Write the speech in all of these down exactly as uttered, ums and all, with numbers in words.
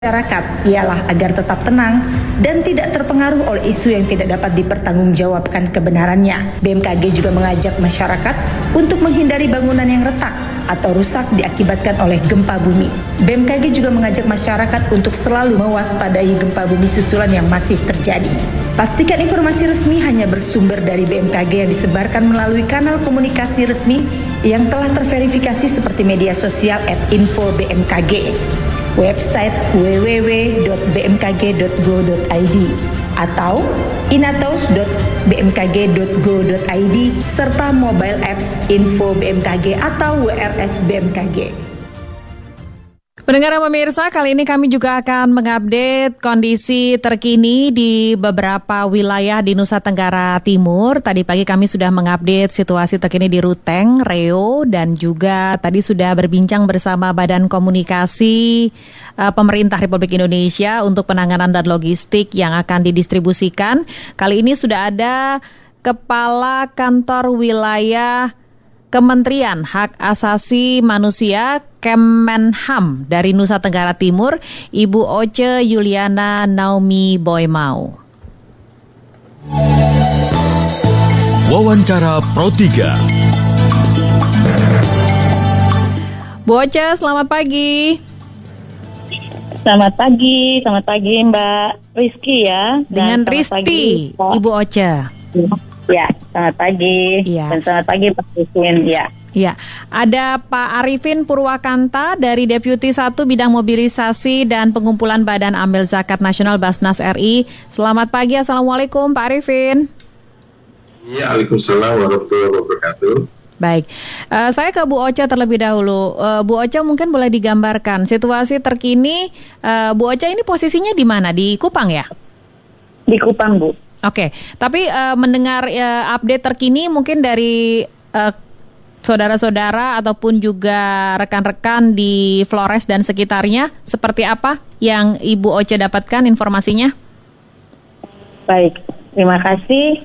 Masyarakat ialah agar tetap tenang dan tidak terpengaruh oleh isu yang tidak dapat dipertanggungjawabkan kebenarannya. B M K G juga mengajak masyarakat untuk menghindari bangunan yang retak atau rusak diakibatkan oleh gempa bumi. B M K G juga mengajak masyarakat untuk selalu mewaspadai gempa bumi susulan yang masih terjadi. Pastikan informasi resmi hanya bersumber dari B M K G yang disebarkan melalui kanal komunikasi resmi yang telah terverifikasi seperti media sosial at info B M K G. Website w w w dot b m k g dot go dot i d atau inatos dot b m k g dot go dot i d serta mobile apps Info B M K G atau W R S B M K G. Pendengar dan pemirsa, kali ini kami juga akan mengupdate kondisi terkini di beberapa wilayah di Nusa Tenggara Timur. Tadi pagi kami sudah mengupdate situasi terkini di Ruteng, Reo, dan juga tadi sudah berbincang bersama Badan Komunikasi uh, Pemerintah Republik Indonesia untuk penanganan dan logistik yang akan didistribusikan. Kali ini sudah ada Kepala Kantor Wilayah Kementerian Hak Asasi Manusia Kemenham dari Nusa Tenggara Timur, Ibu Oce Yuliana Naomi Boymau. Wawancara Pro tiga. Bu Oce, selamat pagi. Selamat pagi, selamat pagi Mbak Rizky ya. Dengan Risti, Ibu Oce. Ya, selamat pagi. Ya. Dan selamat pagi Pak Rizkin. Ya. Ya, ada Pak Arifin Purwakanta dari Deputi satu Bidang Mobilisasi dan Pengumpulan Badan Amil Zakat Nasional Basnas R I. Selamat pagi, Assalamualaikum Pak Arifin. Ya, Waalaikumsalam warahmatullahi wabarakatuh. Baik, uh, saya ke Bu Oce terlebih dahulu. Uh, Bu Oce mungkin boleh digambarkan situasi terkini. Uh, Bu Oce ini posisinya di mana? Di Kupang ya? Di Kupang, Bu. Oke, tapi uh, mendengar uh, update terkini mungkin dari uh, saudara-saudara ataupun juga rekan-rekan di Flores dan sekitarnya, seperti apa yang Ibu Oce dapatkan informasinya? Baik, terima kasih.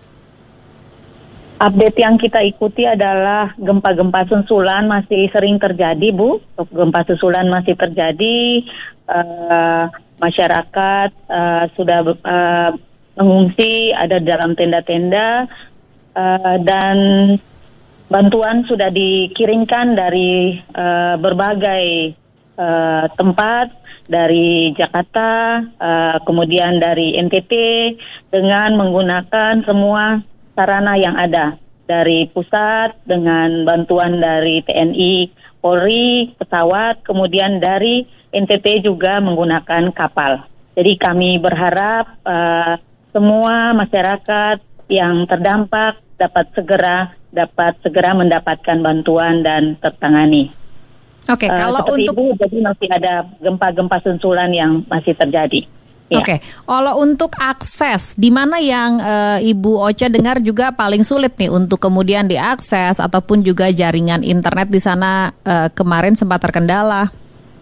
Update yang kita ikuti adalah gempa-gempa susulan masih sering terjadi, Bu. Gempa susulan masih terjadi, uh, masyarakat uh, sudah uh, mengungsi, ada dalam tenda-tenda, uh, dan bantuan sudah dikirimkan dari uh, berbagai uh, tempat, dari Jakarta, uh, kemudian dari N T T, dengan menggunakan semua sarana yang ada, dari pusat dengan bantuan dari T N I, Polri, pesawat, kemudian dari N T T juga menggunakan kapal. Jadi kami berharap uh, semua masyarakat yang terdampak dapat segera dapat segera mendapatkan bantuan dan tertangani. Oke, okay, uh, kalau seperti untuk itu, jadi masih ada gempa-gempa susulan yang masih terjadi. Ya. Oke, okay. Kalau untuk akses, di mana yang uh, Ibu Oce dengar juga paling sulit nih untuk kemudian diakses ataupun juga jaringan internet di sana uh, kemarin sempat terkendala?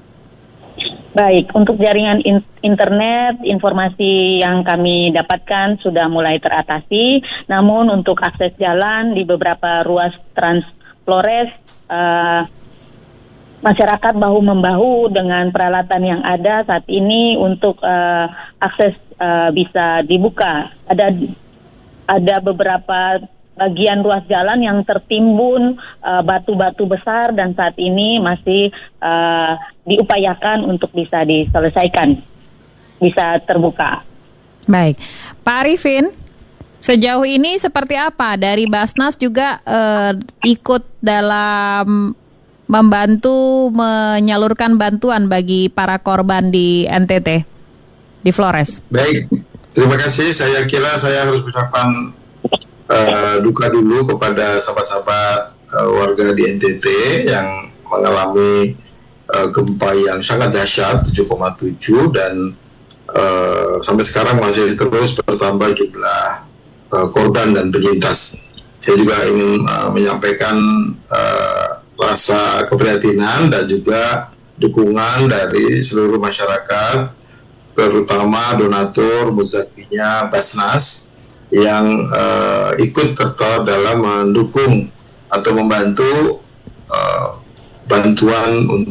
Baik, untuk jaringan in- internet, informasi yang kami dapatkan sudah mulai teratasi. Namun untuk akses jalan di beberapa ruas Trans Flores, uh, masyarakat bahu-membahu dengan peralatan yang ada saat ini untuk uh, akses uh, bisa dibuka. Ada ada beberapa bagian ruas jalan yang tertimbun uh, batu-batu besar dan saat ini masih uh, diupayakan untuk bisa diselesaikan, bisa terbuka. Baik, Pak Arifin, sejauh ini seperti apa dari Basnas juga uh, ikut dalam membantu menyalurkan bantuan bagi para korban di N T T, di Flores? Baik, terima kasih. Saya kira saya harus ucapkan uh, duka dulu kepada sahabat-sahabat uh, warga di N T T yang mengalami uh, gempa yang sangat dahsyat tujuh koma tujuh dan uh, sampai sekarang masih terus bertambah jumlah uh, korban dan penyintas. Saya juga ingin uh, menyampaikan uh, rasa keprihatinan dan juga dukungan dari seluruh masyarakat, terutama donatur muzakinya Basnas yang uh, ikut serta dalam mendukung atau membantu uh, bantuan untuk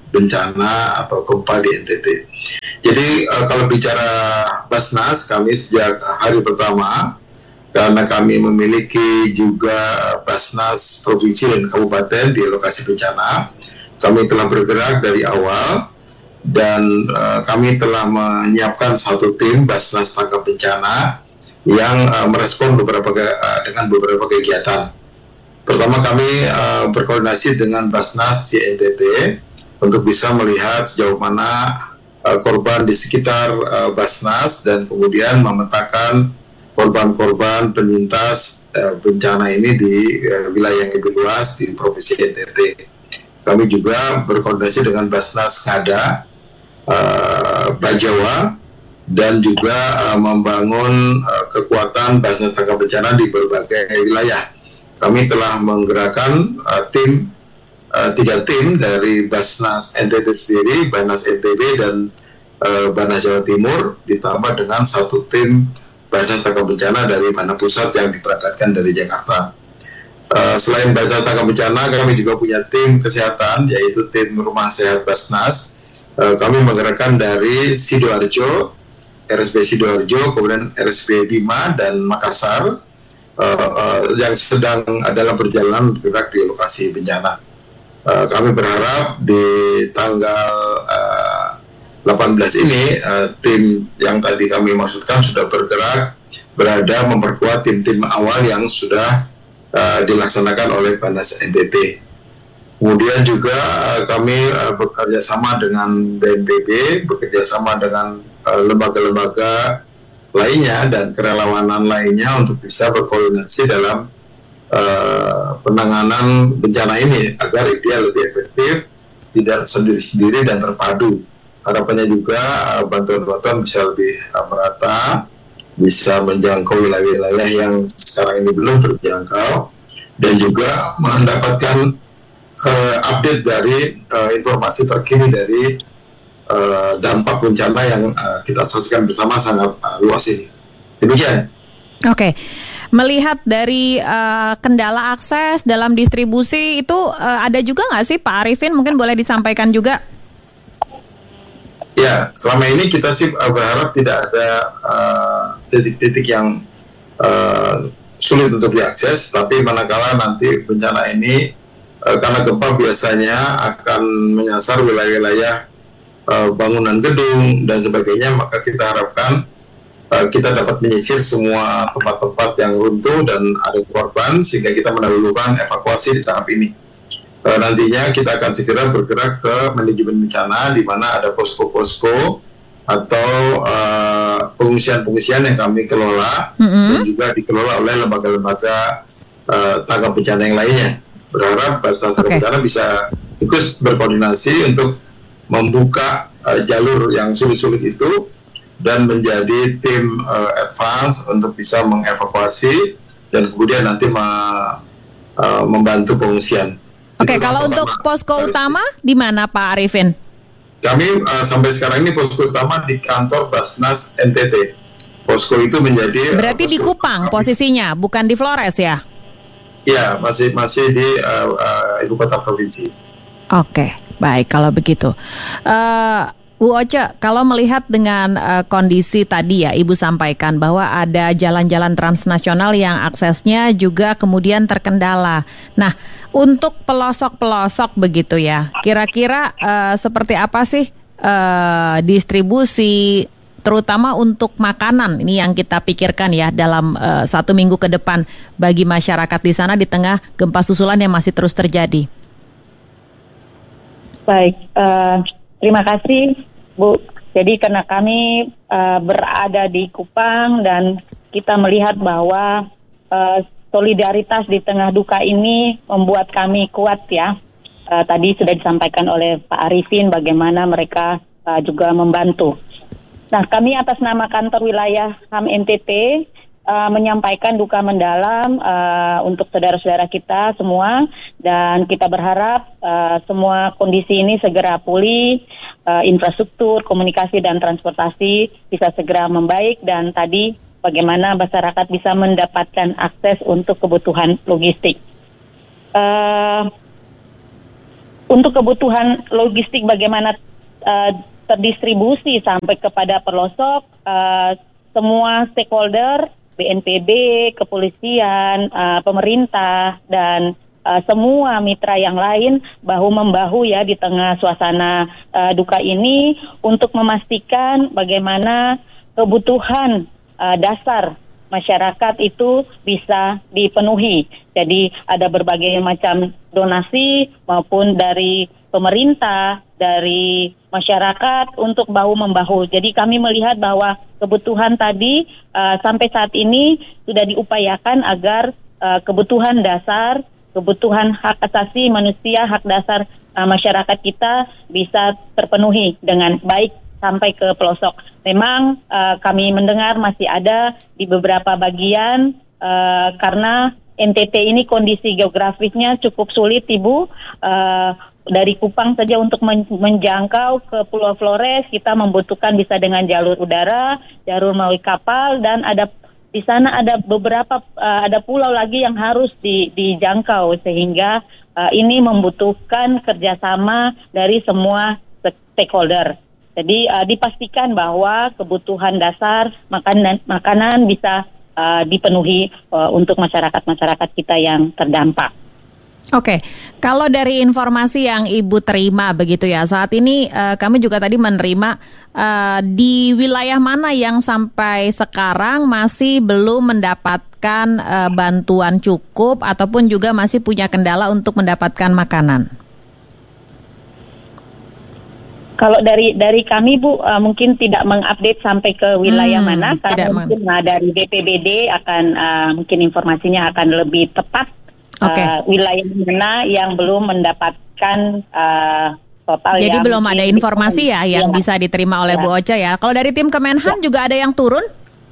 bencana atau gempa di N T T. Jadi uh, kalau bicara Basnas, kami sejak hari pertama, karena kami memiliki juga Basnas provinsi dan kabupaten di lokasi bencana, kami telah bergerak dari awal dan uh, kami telah menyiapkan satu tim Basnas Tanggap Bencana yang uh, merespon beberapa uh, dengan beberapa kegiatan. Pertama, kami uh, berkoordinasi dengan Basnas N T T untuk bisa melihat sejauh mana uh, korban di sekitar uh, Basnas dan kemudian memetakan korban-korban penyintas uh, bencana ini di uh, wilayah yang lebih luas di Provinsi N T T. Kami juga berkoordinasi dengan Basnas Ngada, uh, Bajawa, dan juga uh, membangun uh, kekuatan Basnas Tanggap Bencana di berbagai wilayah. Kami telah menggerakkan uh, tim, uh, tiga tim dari Basnas N T T sendiri, Basnas N T B, dan uh, Basnas Jawa Timur, ditambah dengan satu tim Basnas Tanggap Bencana dari Bana Pusat yang diberangkatkan dari Jakarta. Uh, selain Basnas Tanggap Bencana, kami juga punya tim kesehatan, yaitu tim Rumah Sehat Basnas. Uh, kami menggerakkan dari Sidoarjo, R S B Sidoarjo, kemudian R S B Bima dan Makassar, uh, uh, yang sedang dalam perjalanan bergerak di lokasi bencana. Uh, kami berharap di tanggal uh, delapan belas ini, uh, tim yang tadi kami maksudkan sudah bergerak, berada memperkuat tim-tim awal yang sudah uh, dilaksanakan oleh Basnas N T T. Kemudian juga uh, kami uh, bekerja sama dengan B N P B, bekerja sama dengan uh, lembaga-lembaga lainnya dan kerelawanan lainnya untuk bisa berkoordinasi dalam uh, penanganan bencana ini agar dia lebih efektif, tidak sendiri-sendiri dan terpadu. Harapannya juga uh, bantuan-bantuan bisa lebih uh, merata, bisa menjangkau wilayah-wilayah yang sekarang ini belum terjangkau, dan juga mendapatkan Uh, update dari uh, informasi terkini dari uh, dampak bencana yang uh, kita saksikan bersama sangat uh, luas ini. Demikian. Oke, melihat dari uh, kendala akses dalam distribusi itu uh, ada juga nggak sih Pak Arifin? Mungkin boleh disampaikan juga. Ya, selama ini kita sih uh, berharap tidak ada uh, titik-titik yang uh, sulit untuk diakses, tapi manakala nanti bencana ini karena gempa biasanya akan menyasar wilayah-wilayah uh, bangunan gedung dan sebagainya, maka kita harapkan uh, kita dapat menyisir semua tempat-tempat yang runtuh dan ada korban, sehingga kita mendahulukan evakuasi di tahap ini. Uh, nantinya kita akan segera bergerak ke manajemen bencana, di mana ada posko-posko atau uh, pengungsian-pengungsian yang kami kelola, mm-hmm. dan juga dikelola oleh lembaga-lembaga uh, tanggap bencana yang lainnya. Berharap Basnas Tanggap Bencana bisa ikut berkoordinasi untuk membuka uh, jalur yang sulit-sulit itu dan menjadi tim uh, advance untuk bisa mengevakuasi dan kemudian nanti ma- uh, membantu pengungsian. Oke, okay, kalau untuk posko utama di mana Pak Arifin? Kami uh, sampai sekarang ini posko utama di kantor Basnas N T T. Posko itu menjadi berarti uh, di Kupang posisinya, bukan di Flores ya? Ya, masih masih di uh, uh, ibu kota provinsi. Oke, baik kalau begitu. Uh, Bu Oce, kalau melihat dengan uh, kondisi tadi ya, Ibu sampaikan bahwa ada jalan-jalan transnasional yang aksesnya juga kemudian terkendala. Nah, untuk pelosok-pelosok begitu ya, kira-kira uh, seperti apa sih uh, distribusi, terutama untuk makanan ini yang kita pikirkan ya dalam uh, satu minggu ke depan bagi masyarakat di sana di tengah gempa susulan yang masih terus terjadi. Baik, uh, terima kasih Bu. Jadi karena kami uh, berada di Kupang dan kita melihat bahwa uh, solidaritas di tengah duka ini membuat kami kuat ya. Uh, tadi sudah disampaikan oleh Pak Arifin bagaimana mereka uh, juga membantu. Nah, kami atas nama kantor wilayah H A M N T T uh, menyampaikan duka mendalam uh, untuk saudara-saudara kita semua, dan kita berharap uh, semua kondisi ini segera pulih, uh, infrastruktur, komunikasi dan transportasi bisa segera membaik, dan tadi bagaimana masyarakat bisa mendapatkan akses untuk kebutuhan logistik. Uh, untuk kebutuhan logistik bagaimana uh, terdistribusi sampai kepada pelosok, uh, semua stakeholder, B N P B, kepolisian, uh, pemerintah, dan uh, semua mitra yang lain bahu-membahu ya di tengah suasana uh, duka ini untuk memastikan bagaimana kebutuhan uh, dasar masyarakat itu bisa dipenuhi. Jadi ada berbagai macam donasi maupun dari pemerintah, dari masyarakat untuk bahu-membahu. Jadi kami melihat bahwa kebutuhan tadi uh, sampai saat ini sudah diupayakan agar uh, kebutuhan dasar, kebutuhan hak asasi manusia, hak dasar uh, masyarakat kita bisa terpenuhi dengan baik sampai ke pelosok. Memang uh, kami mendengar masih ada di beberapa bagian uh, karena N T T ini kondisi geografisnya cukup sulit, Ibu. Uh, dari Kupang saja untuk men- menjangkau ke Pulau Flores kita membutuhkan bisa dengan jalur udara, jalur melalui kapal, dan ada di sana ada beberapa uh, ada pulau lagi yang harus di, dijangkau sehingga uh, ini membutuhkan kerjasama dari semua stakeholder. Jadi uh, dipastikan bahwa kebutuhan dasar makanan makanan bisa uh, dipenuhi uh, untuk masyarakat-masyarakat kita yang terdampak. Oke, kalau dari informasi yang Ibu terima begitu ya, saat ini uh, kami juga tadi menerima uh, di wilayah mana yang sampai sekarang masih belum mendapatkan uh, bantuan cukup ataupun juga masih punya kendala untuk mendapatkan makanan? Kalau dari dari kami Bu uh, mungkin tidak mengupdate sampai ke wilayah hmm, mana karena mungkin uh, dari B P B D akan uh, mungkin informasinya akan lebih tepat. Okay. Uh, wilayah mana yang belum mendapatkan uh, total. Jadi yang belum ada informasi ya yang ya. bisa diterima oleh ya. Bu Ocha ya. Kalau dari tim Kemenhan ya. juga ada yang turun?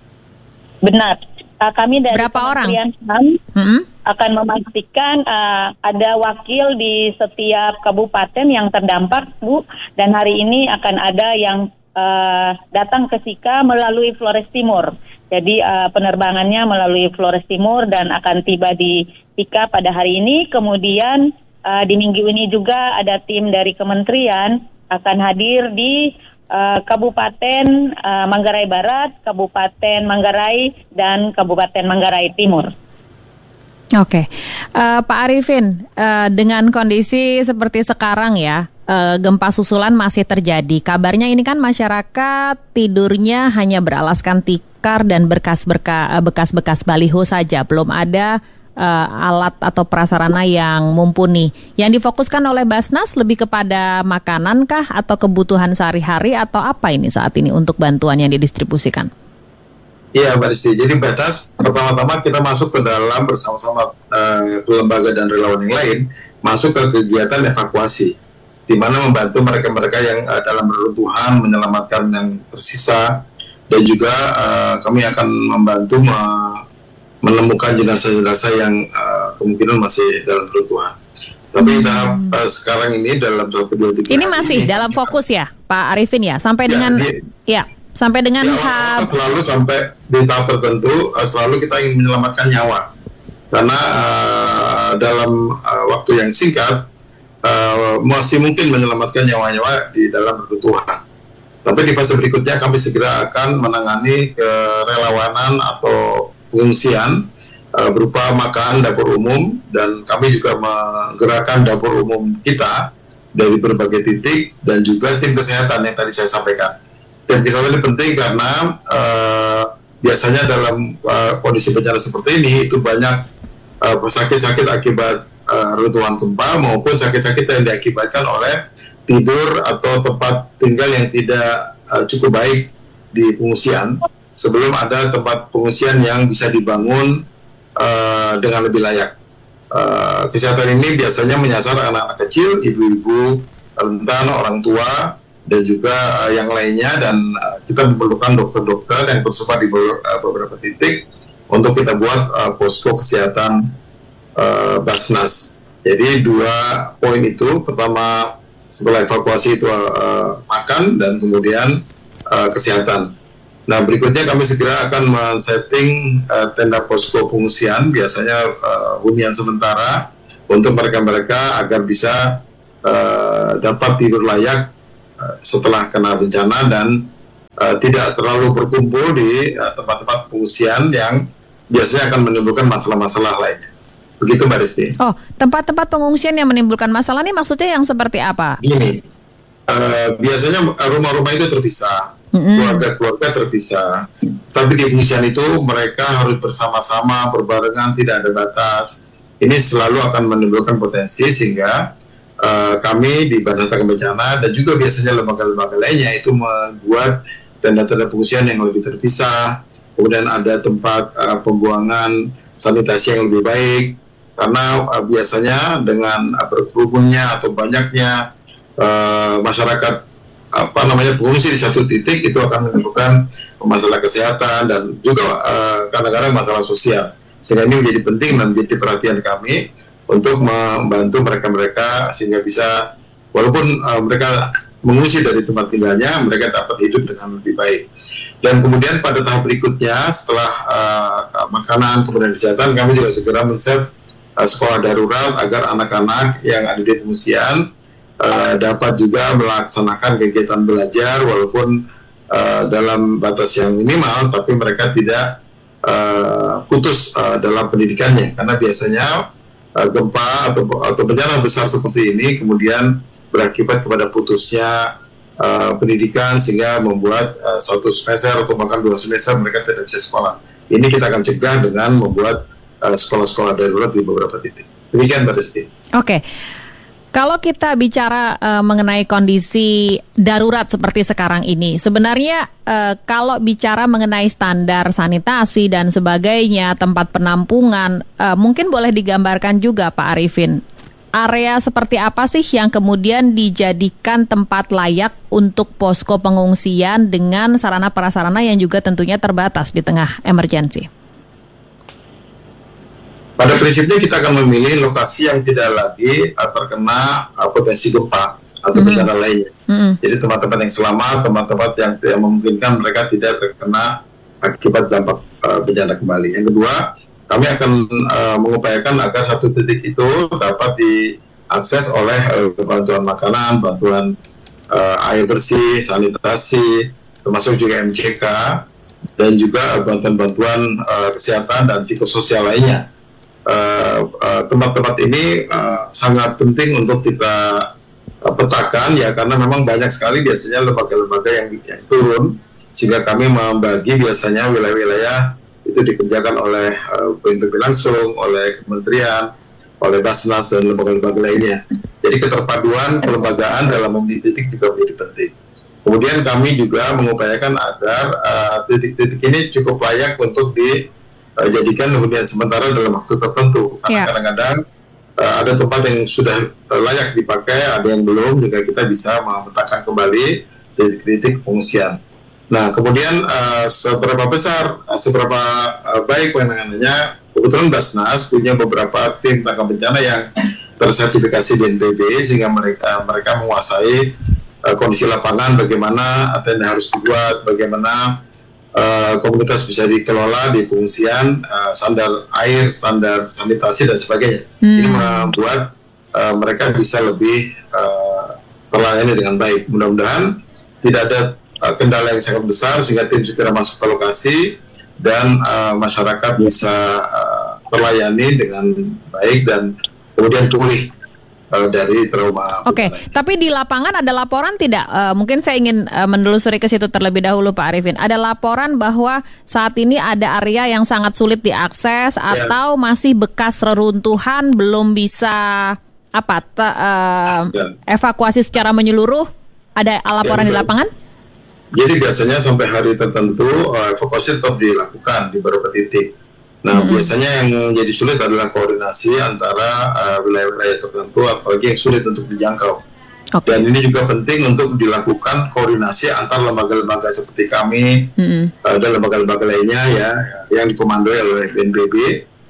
Benar. Uh, kami dari berapa orang? H A M hmm? akan memastikan uh, ada wakil di setiap kabupaten yang terdampak, Bu. Dan hari ini akan ada yang uh, datang ke Sika melalui Flores Timur. Jadi uh, penerbangannya melalui Flores Timur dan akan tiba di Sika pada hari ini. Kemudian uh, di minggu ini juga ada tim dari kementerian akan hadir di uh, Kabupaten uh, Manggarai Barat, Kabupaten Manggarai, dan Kabupaten Manggarai Timur. Oke, uh, Pak Arifin, uh, dengan kondisi seperti sekarang ya, uh, gempa susulan masih terjadi. Kabarnya ini kan masyarakat tidurnya hanya beralaskan tikar dan berkas-berkas bekas-bekas baliho saja, belum ada uh, alat atau prasarana yang mumpuni. Yang difokuskan oleh Basnas lebih kepada makanan kah atau kebutuhan sehari-hari atau apa ini saat ini untuk bantuan yang didistribusikan? Iya, Mbak Desti. Jadi batas pertama-tama kita masuk ke dalam bersama-sama uh, lembaga dan relawan yang lain masuk ke kegiatan evakuasi, di mana membantu mereka-mereka yang uh, dalam reruntuhan menyelamatkan yang tersisa, dan juga uh, kami akan membantu me- menemukan jenazah-jenazah yang uh, kemungkinan masih dalam reruntuhan. Tapi tahap hmm. uh, sekarang ini dalam satu dua tiga ini masih ini, dalam fokus ya, Pak Arifin ya, sampai ya, dengan di, ya. Sampai dengan ya, tahap selalu sampai di tahap tertentu uh, selalu kita ingin menyelamatkan nyawa karena uh, dalam uh, waktu yang singkat uh, masih mungkin menyelamatkan nyawa-nyawa di dalam reruntuhan. Tapi di fase berikutnya kami segera akan menangani kerelawanan atau pengungsian uh, berupa makan dapur umum, dan kami juga menggerakkan dapur umum kita dari berbagai titik dan juga tim kesehatan yang tadi saya sampaikan. Tim kesehatan ini penting karena uh, biasanya dalam uh, kondisi bencana seperti ini itu banyak uh, sakit-sakit akibat uh, reruntuhan gempa maupun sakit-sakit yang diakibatkan oleh tidur atau tempat tinggal yang tidak uh, cukup baik di pengungsian sebelum ada tempat pengungsian yang bisa dibangun uh, dengan lebih layak. Uh, kesehatan ini biasanya menyasar anak-anak kecil, ibu-ibu rentan, orang tua, dan juga uh, yang lainnya, dan uh, kita memerlukan dokter-dokter yang tersebar di be- uh, beberapa titik untuk kita buat uh, posko kesehatan uh, Basnas. Jadi dua poin itu, pertama setelah evakuasi itu uh, makan dan kemudian uh, kesehatan. Nah berikutnya kami segera akan men-setting uh, tenda posko pengungsian, biasanya uh, hunian sementara untuk mereka-mereka agar bisa uh, dapat tidur layak uh, setelah kena bencana dan uh, tidak terlalu berkumpul di uh, tempat-tempat pengungsian yang biasanya akan menimbulkan masalah-masalah lainnya. Begitu Mbak Desti. Oh, tempat-tempat pengungsian yang menimbulkan masalah ini maksudnya yang seperti apa? Gini, uh, biasanya rumah-rumah itu terpisah, mm-hmm. keluarga-keluarga terpisah. Tapi di pengungsian itu mereka harus bersama-sama, berbarengan, tidak ada batas. Ini selalu akan menimbulkan potensi sehingga uh, kami di Badan Tanggap Bencana dan juga biasanya lembaga-lembaga lainnya itu membuat tenda-tenda pengungsian yang lebih terpisah. Kemudian ada tempat uh, pembuangan sanitasi yang lebih baik. Karena uh, biasanya dengan uh, berkerumunnya atau banyaknya uh, masyarakat apa namanya pengungsi di satu titik itu akan menimbulkan masalah kesehatan dan juga uh, kadang-kadang masalah sosial. Sehingga ini menjadi penting dan menjadi perhatian kami untuk membantu mereka-mereka sehingga bisa walaupun uh, mereka mengungsi dari tempat tinggalnya, mereka dapat hidup dengan lebih baik. Dan kemudian pada tahap berikutnya setelah uh, makanan kemudian kesehatan, kami juga segera men-set uh, sekolah darurat agar anak-anak yang ada di pengungsian Uh, dapat juga melaksanakan kegiatan belajar walaupun uh, dalam batas yang minimal, tapi mereka tidak uh, putus uh, dalam pendidikannya karena biasanya uh, gempa atau, atau bencana besar seperti ini kemudian berakibat kepada putusnya uh, pendidikan sehingga membuat uh, satu semester atau bahkan dua semester mereka tidak bisa sekolah. Ini kita akan cegah dengan membuat uh, sekolah-sekolah darurat di beberapa titik. Demikian Mbak Desti. Oke. Okay. Kalau kita bicara uh, mengenai kondisi darurat seperti sekarang ini, sebenarnya uh, kalau bicara mengenai standar sanitasi dan sebagainya, tempat penampungan, uh, mungkin boleh digambarkan juga Pak Arifin, area seperti apa sih yang kemudian dijadikan tempat layak untuk posko pengungsian dengan sarana prasarana yang juga tentunya terbatas di tengah emergensi? Pada prinsipnya kita akan memilih lokasi yang tidak lagi uh, terkena uh, potensi gempa atau bencana mm-hmm. lainnya. Mm-hmm. Jadi tempat-tempat yang selamat, tempat-tempat yang, yang memungkinkan mereka tidak terkena akibat dampak uh, bencana kembali. Yang kedua, kami akan uh, mengupayakan agar satu titik itu dapat diakses oleh uh, bantuan makanan, bantuan uh, air bersih, sanitasi, termasuk juga M C K, dan juga uh, bantuan-bantuan uh, kesehatan dan psikososial lainnya. Uh, uh, tempat-tempat ini uh, sangat penting untuk kita uh, petakan ya karena memang banyak sekali biasanya lembaga-lembaga yang, yang turun sehingga kami membagi biasanya wilayah-wilayah itu dikerjakan oleh uh, B N P B langsung, oleh kementerian, oleh Basnas dan lembaga-lembaga lainnya. Jadi keterpaduan kelembagaan dalam memilih titik juga menjadi penting. Kemudian kami juga mengupayakan agar uh, titik-titik ini cukup layak untuk di jadikan hunian sementara dalam waktu tertentu karena yeah. kadang-kadang uh, ada tempat yang sudah uh, layak dipakai, ada yang belum, juga kita bisa memetakan kembali titik-titik pengungsian. Nah kemudian uh, seberapa besar, uh, seberapa uh, baik penanganannya, kebetulan Basnas punya beberapa tim tangkap bencana yang tersertifikasi B N P B sehingga mereka mereka menguasai uh, kondisi lapangan, bagaimana tenda harus dibuat, bagaimana Uh, komunitas bisa dikelola di pengungsian, uh, standar air, standar sanitasi dan sebagainya. Hmm. Ini membuat uh, mereka bisa lebih uh, terlayani dengan baik. Mudah-mudahan tidak ada uh, kendala yang sangat besar sehingga tim segera masuk ke lokasi dan uh, masyarakat bisa uh, terlayani dengan baik dan kemudian pulih dari trauma. Oke, okay. Tapi di lapangan ada laporan tidak? Uh, mungkin saya ingin uh, menelusuri ke situ terlebih dahulu Pak Arifin. Ada laporan bahwa saat ini ada area yang sangat sulit diakses ya. Atau masih bekas reruntuhan belum bisa apa te, uh, ya. evakuasi secara menyeluruh? Ada laporan ya, di lapangan? Jadi biasanya sampai hari tertentu uh, evakuasi tetap dilakukan di beberapa titik. Nah, hmm. biasanya yang jadi sulit adalah koordinasi antara uh, wilayah-wilayah tertentu, apalagi yang sulit untuk dijangkau. Okay. Dan ini juga penting untuk dilakukan koordinasi antar lembaga-lembaga seperti kami hmm. uh, dan lembaga-lembaga lainnya ya, yang dikomandoi oleh B N P B.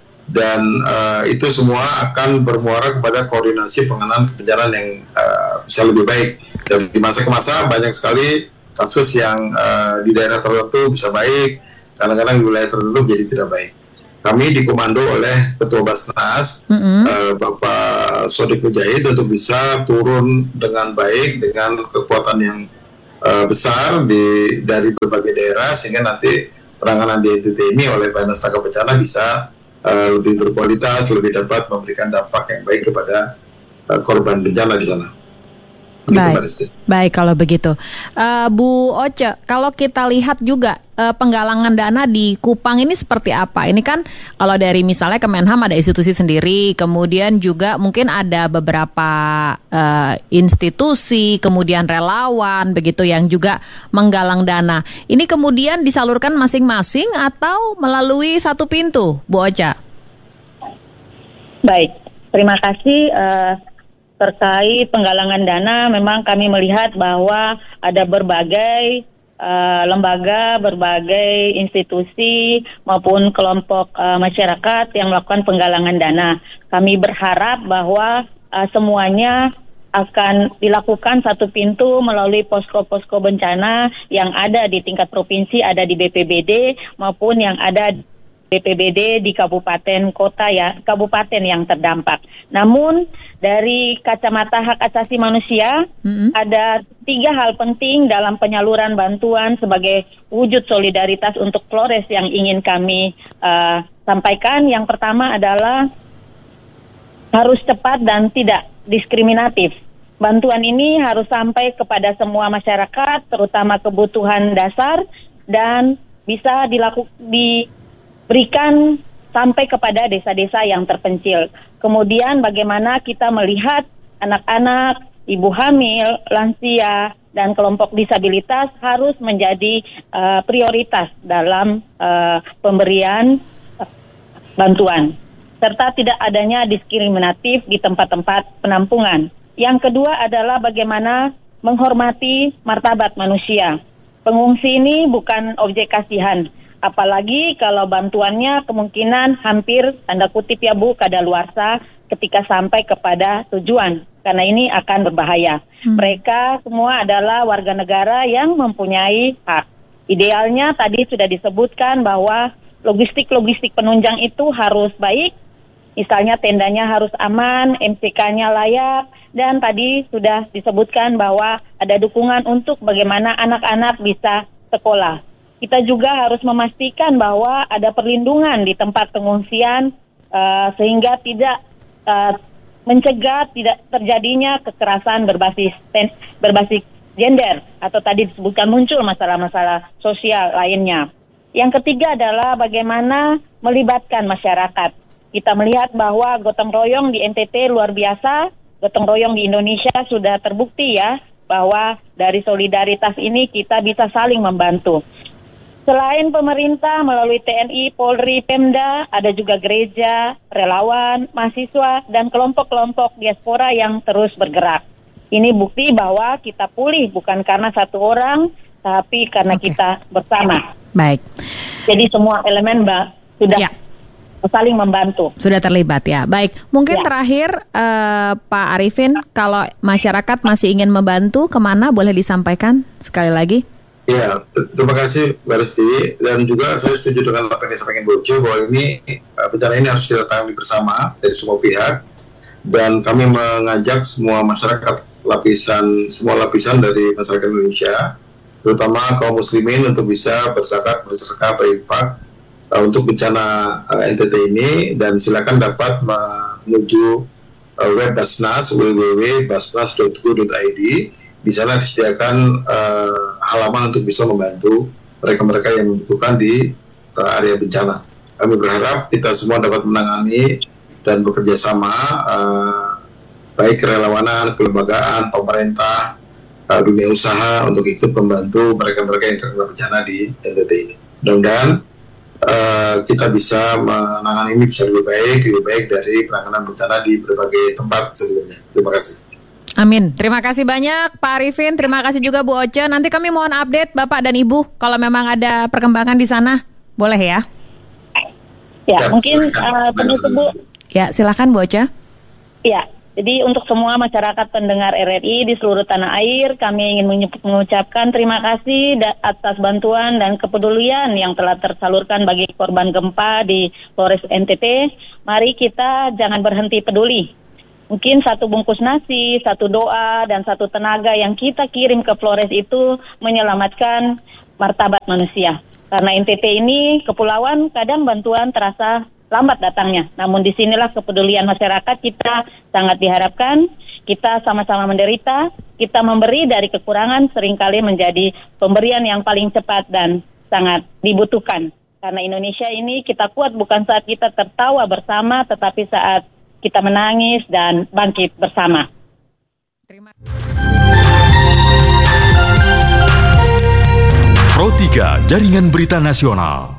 Dan uh, itu semua akan bermuara kepada koordinasi penanganan kebencanaan yang uh, bisa lebih baik. Dan di masa ke masa banyak sekali kasus yang uh, di daerah tertentu bisa baik, kadang-kadang di wilayah tertentu jadi tidak baik. kami dikomando oleh Ketua Basnas, mm-hmm. uh, Bapak Sodik Mujahid, untuk bisa turun dengan baik dengan kekuatan yang uh, besar di dari berbagai daerah, sehingga nanti penanganan di N T T ini oleh Badan Tangkap Bencana bisa uh, lebih berkualitas, lebih dapat memberikan dampak yang baik kepada uh, korban bencana di sana. Baik, baik kalau begitu. Uh, Bu Oce, kalau kita lihat juga uh, penggalangan dana di Kupang ini seperti apa? Ini kan kalau dari misalnya Kemenham ada institusi sendiri, kemudian juga mungkin ada beberapa uh, institusi, kemudian relawan begitu yang juga menggalang dana. Ini kemudian disalurkan masing-masing atau melalui satu pintu, Bu Oce? Baik, terima kasih. Uh... Terkait penggalangan dana, memang kami melihat bahwa ada berbagai uh, lembaga, berbagai institusi maupun kelompok uh, masyarakat yang melakukan penggalangan dana. Kami berharap bahwa uh, semuanya akan dilakukan satu pintu melalui posko-posko bencana yang ada di tingkat provinsi, ada di B P B D maupun yang ada di B P B D di kabupaten kota ya, kabupaten yang terdampak. Namun dari kacamata hak asasi manusia, mm-hmm. ada tiga hal penting dalam penyaluran bantuan sebagai wujud solidaritas untuk Flores yang ingin kami uh, sampaikan. Yang pertama adalah harus cepat dan tidak diskriminatif. Bantuan ini harus sampai kepada semua masyarakat, terutama kebutuhan dasar, dan bisa dilakukan di berikan sampai kepada desa-desa yang terpencil. Kemudian bagaimana kita melihat anak-anak, ibu hamil, lansia, dan kelompok disabilitas harus menjadi uh, prioritas dalam uh, pemberian uh, bantuan. Serta tidak adanya diskriminatif di tempat-tempat penampungan. Yang kedua adalah bagaimana menghormati martabat manusia. Pengungsi ini bukan objek kasihan. Apalagi kalau bantuannya kemungkinan hampir, tanda kutip ya Bu, kadaluarsa ketika sampai kepada tujuan. Karena ini akan berbahaya. Hmm. Mereka semua adalah warga negara yang mempunyai hak. Idealnya tadi sudah disebutkan bahwa logistik-logistik penunjang itu harus baik. Misalnya tendanya harus aman, M C K-nya layak, dan tadi sudah disebutkan bahwa ada dukungan untuk bagaimana anak-anak bisa sekolah. Kita juga harus memastikan bahwa ada perlindungan di tempat pengungsian uh, sehingga tidak uh, mencegah tidak terjadinya kekerasan berbasis ten, berbasis gender atau tadi disebutkan muncul masalah-masalah sosial lainnya. Yang ketiga adalah bagaimana melibatkan masyarakat. Kita melihat bahwa gotong royong di N T T luar biasa, gotong royong di Indonesia sudah terbukti ya bahwa dari solidaritas ini kita bisa saling membantu. Selain pemerintah melalui T N I, Polri, Pemda, ada juga gereja, relawan, mahasiswa, dan kelompok-kelompok diaspora yang terus bergerak. Ini bukti bahwa kita pulih bukan karena satu orang, tapi karena okay. kita bersama. Baik. Jadi semua elemen Mbak sudah ya. saling membantu. Sudah terlibat ya. Baik, mungkin ya. terakhir uh, Pak Arifin, kalau masyarakat masih ingin membantu, kemana boleh disampaikan sekali lagi? Ya, terima kasih Mbak Resti, dan juga saya setuju dengan apa yang disampaikan Bu Oce bahwa ini bencana ini harus kita tangani bersama dari semua pihak, dan kami mengajak semua masyarakat lapisan semua lapisan dari masyarakat Indonesia, terutama kaum muslimin untuk bisa berzakat, bersedekah, berinfak uh, untuk bencana uh, N T T ini, dan silakan dapat menuju uh, web Basnas w w w titik basnas titik go titik i d. Di sana disediakan uh, halaman untuk bisa membantu mereka-mereka yang membutuhkan di uh, area bencana. Kami berharap kita semua dapat menangani dan bekerja sama, uh, baik kerelawanan, kelembagaan, pemerintah, uh, dunia usaha untuk ikut membantu mereka-mereka yang terkena bencana di N T T ini. Mudah-mudahan uh, kita bisa menangani ini bisa lebih baik, lebih baik dari penanganan bencana di berbagai tempat sebelumnya. Terima kasih. Amin. Terima kasih banyak Pak Arifin. Terima kasih juga Bu Oce. Nanti kami mohon update Bapak dan Ibu kalau memang ada perkembangan di sana. Boleh ya? Ya, ya mungkin uh, penutup Bu. Ya, silakan Bu Oce. Ya, Jadi untuk semua masyarakat pendengar R R I di seluruh tanah air, kami ingin mengucapkan terima kasih atas bantuan dan kepedulian yang telah tersalurkan bagi korban gempa di Flores N T T. Mari kita jangan berhenti peduli. Mungkin satu bungkus nasi, satu doa, dan satu tenaga yang kita kirim ke Flores itu menyelamatkan martabat manusia. Karena N T T ini kepulauan, kadang bantuan terasa lambat datangnya. Namun disinilah kepedulian masyarakat kita sangat diharapkan. Kita sama-sama menderita, kita memberi dari kekurangan seringkali menjadi pemberian yang paling cepat dan sangat dibutuhkan. Karena Indonesia ini kita kuat bukan saat kita tertawa bersama, tetapi saat kita menangis dan bangkit bersama. Terima Pro tiga Jaringan Berita Nasional.